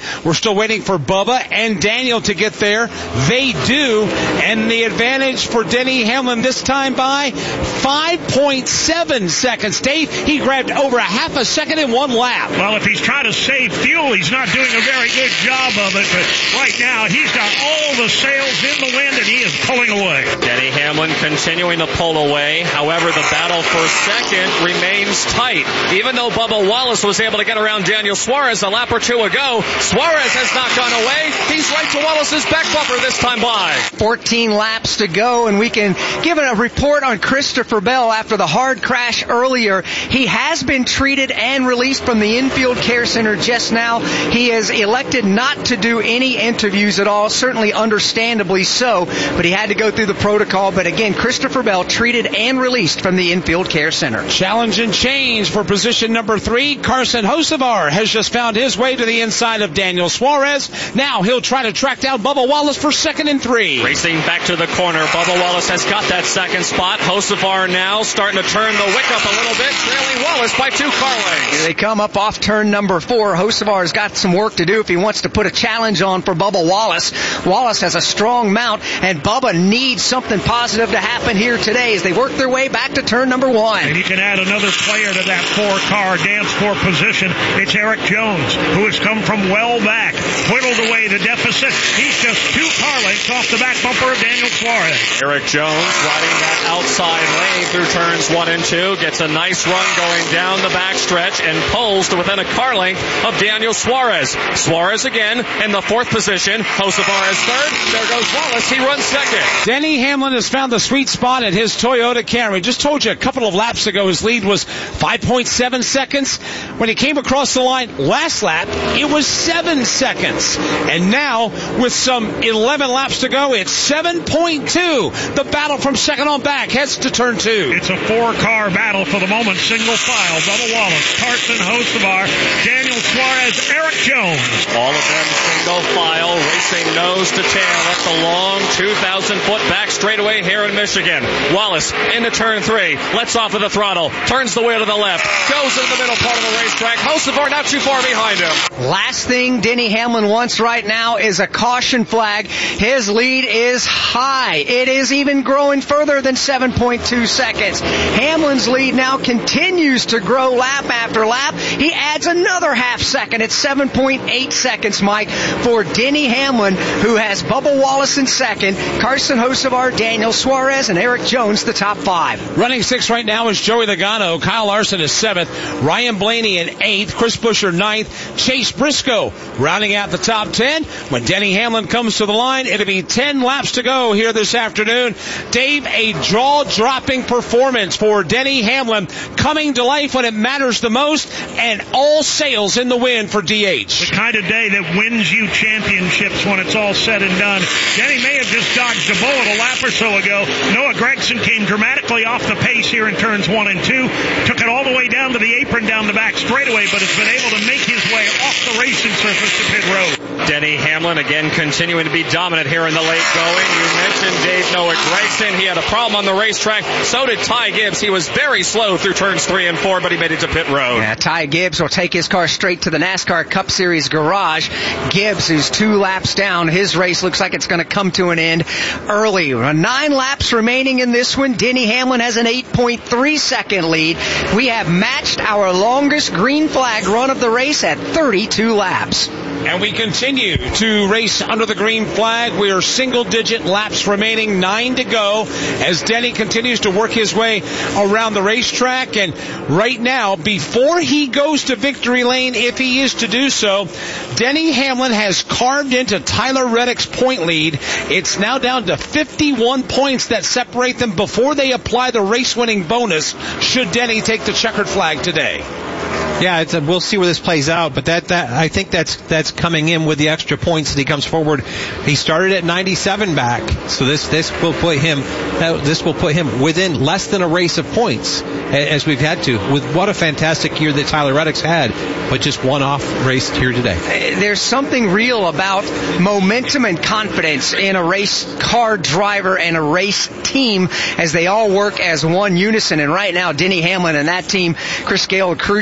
We're still waiting for Bubba and Daniel to get there. They do, and the advantage for Denny Hamlin this time by five point seven seconds. Dave, he grabbed over a half a second in one lap. Well, if he's trying to save fuel, he's not doing a very good job of it, but right now he's got all the sails in the wind and he is pulling away. Denny Hamlin continuing to pull away. However, the battle for second remains tight. Even though Bubba Wallace was able to get around Daniel Suarez a lap or two ago, Suarez has not gone away. He's right to Wallace's back bumper this time by. fourteen laps to go, and we can give a report on Christopher Bell after the hard crash earlier. He has been treated and released from the infield care center just now. He has elected not to do any interviews at all, certainly understandably so, but he had to go through the protocol. But again, Christopher Bell treated and released from the infield care center. Challenge and change for position number three. Carson Hocevar has just found his way to the inside of Daniel Suarez. Now he'll try to track down Bubba Wallace for second and three. Racing back to the corner. Bubba Wallace has got that second spot. Hocevar now starting to turn the wick up a little bit, trailing Wallace by two car lengths. They come up off turn number four. Hocevar's got some work to do if he wants to put a challenge on for Bubba Wallace. Wallace has a strong mount, and Bubba needs something positive to happen here today as they work their way back to turn number one. And you can add another player to that four-car dance floor position. It's Eric Jones, who has come from well back, whittled away the deficit. He's just two car lengths off the back bumper of Daniel Suarez. Eric Jones riding that outside lane through turns one and two, gets a nice run going down the backstretch and pulls to within a car length of Daniel Suarez. Suarez again in the fourth position. Hocevar is third. There goes Wallace. He runs second. Denny Hamlin has found the sweet spot at his Toyota Camry. Just told you a couple of laps ago his lead was five point seven seconds. When he came across the line last lap, it was seven seconds. And now, with some eleven laps to go, it's seven point two. The battle from second on back heads to turn two. It's a four-car battle for the moment. Single file. Bubba Wallace, Carson Hocevar, Daniel Suarez, Eric Jones. All of them single file, racing nose to tail up the long two thousand foot back straightaway here in Michigan. Wallace into turn three, lets off of the throttle, turns the wheel to the left, goes into the middle part of the racetrack. Hocevar not too far behind him. Last thing Denny Hamlin wants right now is a caution flag. His lead is high. It is even growing further than seven point two seconds. Hamlin's lead now continues to grow lap after lap. He adds another half second. It's seven point eight seconds, Mike, for Denny Hamlin, who has Bubba Wallace in second, Carson Hocevar, Daniel Suarez, and Eric Jones, the top five. Running six right now is Joey Logano. Kyle Larson is seventh. Ryan Blaney in eighth. Chris Buescher ninth. Chase Briscoe rounding out the top ten. When Denny Hamlin comes to the line, it'll be ten laps to go here this afternoon. Dave, a jaw-dropping performance for Denny Hamlin, coming to life when it matters the most, and all sails in the wind for D H. The kind of day that wins you championships when it's all said and done. Denny may have just dodged a bullet a lap or so ago. Noah Gragson came dramatically off the pace here in turns one and two, took it all the way down to the apron down the back straightaway, but has been able to make his way off the racing surface to pit road. Denny Hamlin again continuing to be dominant here in the late going. You mentioned Dave Noah Gragson. He had a problem on the racetrack. So did Ty Gibbs. He was very slow through turns three and four, but he made it to pit road. Yeah, Ty Gibbs will take his car straight to the NASCAR Cup Series garage. Gibbs is two laps down. His race looks like it's going to come to an end early. Nine laps remaining in this one. Denny Hamlin has an eight point three second lead. We have matched our longest green flag run of the race at thirty-two laps. And we continue to race under the green flag. We are single-digit laps remaining, nine to go, as Denny continues to work his way around the racetrack. And right now, before he goes to victory lane, if he is to do so, Denny Hamlin has carved into Tyler Reddick's point lead. It's now down to fifty-one points that separate them before they apply the race-winning bonus, should Denny take the checkered flag today. Yeah, it's a, we'll see where this plays out, but that, that I think that's that's coming in with the extra points that he comes forward. He started at ninety-seven back, so this this will put him uh, this will put him within less than a race of points, as we've had to. With what a fantastic year that Tyler Reddick's had, but just one off race here today. There's something real about momentum and confidence in a race car driver and a race team as they all work as one unison. And right now, Denny Hamlin and that team, Chris Gale, crew chief, they're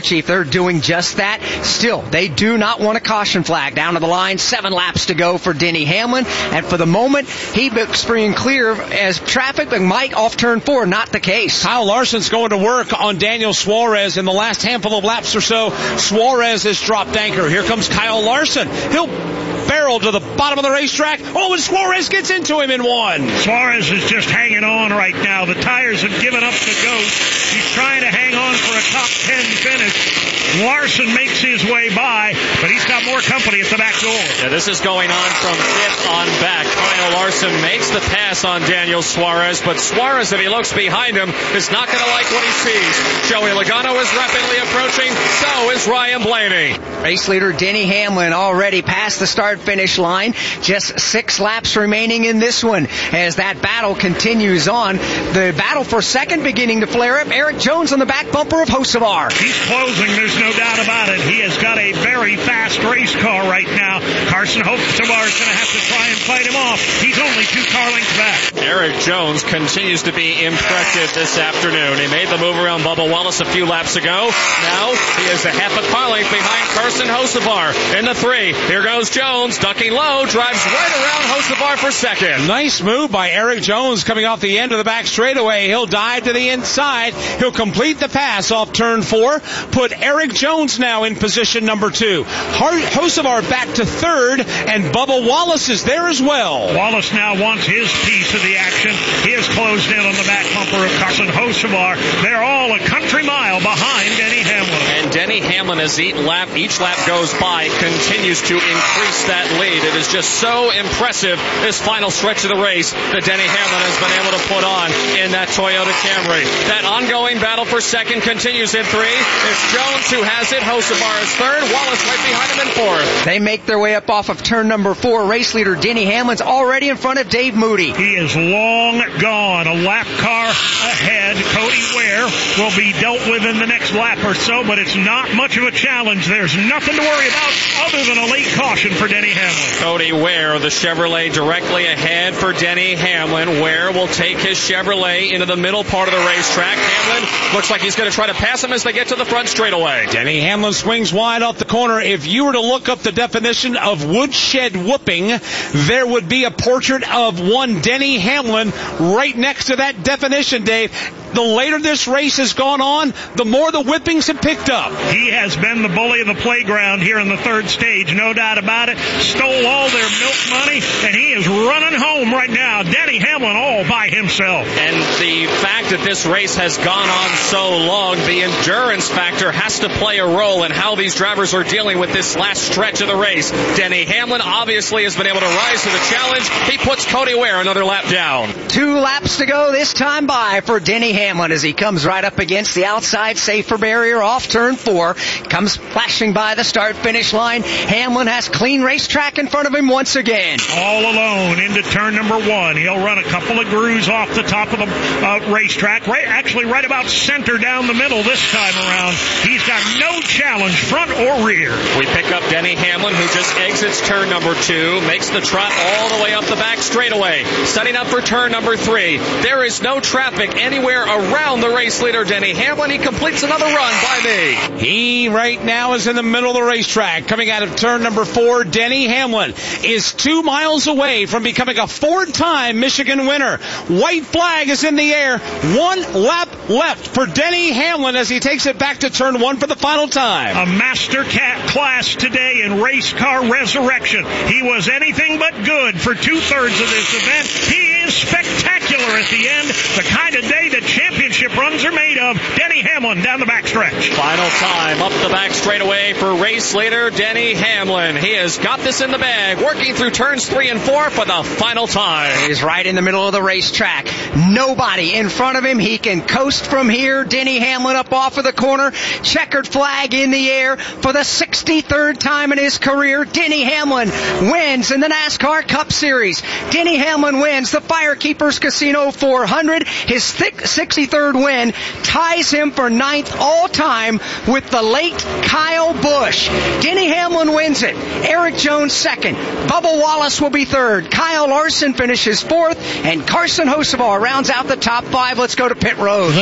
doing just that. Still, they do not want a caution flag. Down to the line, seven laps to go for Denny Hamlin. And for the moment, he looks free and clear as traffic, but Mike off turn four, not the case. Kyle Larson's going to work on Daniel Suarez in the last handful of laps or so. Suarez has dropped anchor. Here comes Kyle Larson. He'll barrel to the bottom of the racetrack. Oh, and Suarez gets into him in one. Suarez is just hanging on right now. The tires have given up the ghost. He's trying to hang on for a top ten finish. Larson makes his way by, but he's got more company at the back door. Yeah, this is going on from fifth on back. Kyle Larson makes the pass on Daniel Suarez, but Suarez, if he looks behind him, is not going to like what he sees. Joey Logano is rapidly approaching. So is Ryan Blaney. Race leader Denny Hamlin already past the start-finish line. Just six laps remaining in this one as that battle continues on. The battle for second beginning to flare up. Eric Jones on the back bumper of Hocevar. He's closing, there's no doubt about it. He has got a very fast race car right now. Carson Hocevar is going to have to try and fight him off. He's only two car lengths back. Eric Jones continues to be impressive this afternoon. He made the move around Bubba Wallace a few laps ago. Now he is a half a car length behind Carson Hocevar in the three. Here goes Jones, ducking low, drives right around Hocevar for second. Nice move by Eric Jones coming off the end of the back straightaway. He'll dive to the inside. He'll complete the pass off turn four. Put Eric Jones now in position number two. Hocevar back to third, and Bubba Wallace is there as well. Wallace now wants his piece of the action. He has closed in on the back bumper of Carson Hocevar. They're all a country mile behind Denny Hamlin. And Denny Hamlin, as each lap, each lap goes by, continues to increase that lead. It is just so impressive, this final stretch of the race, that Denny Hamlin has been able to put on in that Toyota Camry. That ongoing battle for second continues in three. It's Jones who has it. Hocevar is third. Wallace right behind him in fourth. They make their way up off of turn number four. Race leader Denny Hamlin's already in front of Dave Moody. He is long gone. A lap car ahead. Cody Ware will be dealt with in the next lap or so, but it's not much of a challenge. There's nothing to worry about other than a late caution for Denny Hamlin. Cody Ware, the Chevrolet, directly ahead for Denny Hamlin. Ware will take his Chevrolet into the middle part of the racetrack. Hamlin looks like he's going to try to pass him as they get to the front straightaway. Denny Hamlin swings wide off the corner. If you were to look up the definition of woodshed whooping, there would be a portrait of one Denny Hamlin right next to that definition, Dave. The later this race has gone on, the more the whippings have picked up. He has been the bully of the playground here in the third stage, no doubt about it. Stole all their milk money, and he is running home right now. Denny Hamlin all by himself. And the fact that this race has gone on so long, the endurance factor has to play a role in how these drivers are dealing with this last stretch of the race. Denny Hamlin obviously has been able to rise to the challenge. He puts Cody Ware another lap down. Two laps to go this time by for Denny Hamlin as he comes right up against the outside safer barrier off turn four. Comes flashing by the start-finish line. Hamlin has clean racetrack in front of him once again. All alone into turn number one. He'll run a couple of grooves off the top of the uh, racetrack. Right, actually right about center down the middle this time around. He's got no challenge, front or rear. We pick up Denny Hamlin, who just exits turn number two, makes the trot all the way up the back straightaway, setting up for turn number three. There is no traffic anywhere around the race leader, Denny Hamlin. He completes another run by me. He right now is in the middle of the racetrack. Coming out of turn number four, Denny Hamlin is two miles away from becoming a four-time Michigan winner. White flag is in the air. One lap left for Denny Hamlin as he takes it back to turn one for the final time. A master cat class today in race car resurrection. He was anything but good for two-thirds of this event. He is spectacular at the end. The kind of day that championship runs are made of. Denny Hamlin down the backstretch. Final time up the back straightaway for race leader Denny Hamlin. He has got this in the bag, working through turns three and four for the final time. He's right in the middle of the racetrack. Nobody in front of him. He can coast from here. Denny Hamlin up off of the corner. Checkered flag in the air for the sixty-third time in his career. Denny Hamlin wins in the NASCAR Cup Series. Denny Hamlin wins the Firekeepers Casino four hundred. His sixty-third win ties him for ninth all-time with the late Kyle Busch. Denny Hamlin wins it. Eric Jones second. Bubba Wallace will be third. Kyle Larson finishes fourth. And Carson Hocevar rounds out the top five. Let's go to pit road.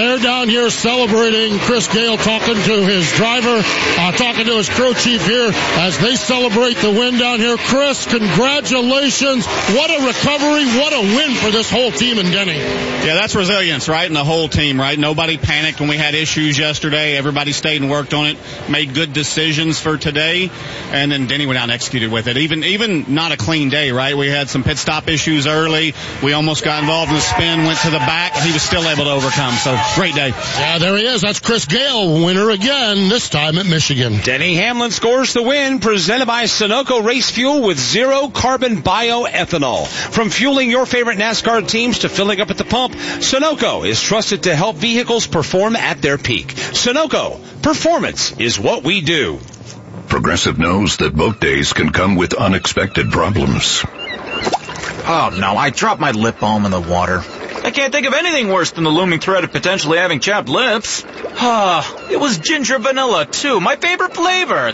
They're down here celebrating. Chris Gale talking to his driver, uh, talking to his crew chief here as they celebrate the win down here. Chris, congratulations. What a recovery. What a win for this whole team in Denny. Yeah, that's resilience, right? And the whole team, right? Nobody panicked when we had issues yesterday. Everybody stayed and worked on it, made good decisions for today, and then Denny went out and executed with it. Even even not a clean day, right? We had some pit stop issues early. We almost got involved in the spin, went to the back, and he was still able to overcome. So, great day. Yeah, there he is. That's Chris Gale, winner again, this time at Michigan. Denny Hamlin scores the win, presented by Sunoco Race Fuel with zero carbon bioethanol. From fueling your favorite NASCAR teams to filling up at the pump, Sunoco is trusted to help vehicles perform at their peak. Sunoco, performance is what we do. Progressive knows that boat days can come with unexpected problems. Oh no, I dropped my lip balm in the water. I can't think of anything worse than the looming threat of potentially having chapped lips. Ah, it was ginger vanilla too, my favorite flavor.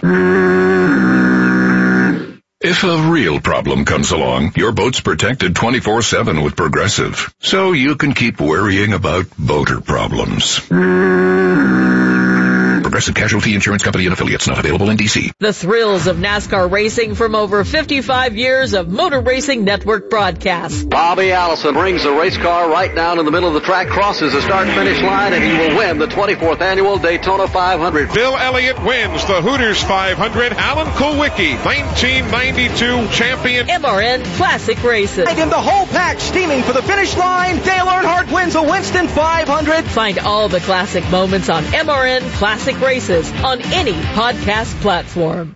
If a real problem comes along, your boat's protected twenty-four seven with Progressive, so you can keep worrying about boater problems. Progressive Casualty Insurance Company and affiliates, not available in D C. The thrills of NASCAR racing from over fifty-five years of Motor Racing Network broadcasts. Bobby Allison brings the race car right down in the middle of the track, crosses the start-finish line, and he will win the twenty-fourth annual Daytona five hundred. Bill Elliott wins the Hooters five hundred. Alan Kulwicki, nineteen ninety-two champion. M R N Classic Races. And in the whole pack, steaming for the finish line, Dale Earnhardt wins the Winston five hundred. Find all the classic moments on M R N Classic Races on any podcast platform.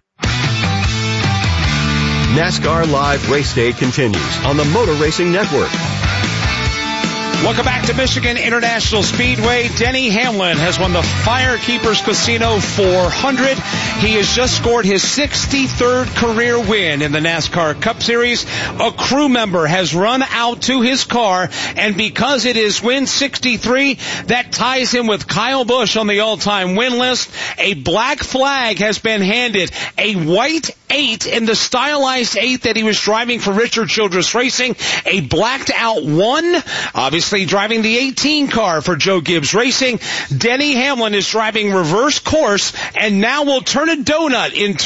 NASCAR Live Race Day continues on the Motor Racing Network. Welcome back to Michigan International Speedway. Denny Hamlin has won the Firekeepers Casino four hundred. He has just scored his sixty-third career win in the NASCAR Cup Series. A crew member has run out to his car, and because it is win sixty-three, that ties him with Kyle Busch on the all-time win list. A black flag has been handed, a white eight in the stylized eight that he was driving for Richard Childress Racing, a blacked out one, obviously driving the eighteen car for Joe Gibbs Racing. Denny Hamlin is driving reverse course and now will turn a donut into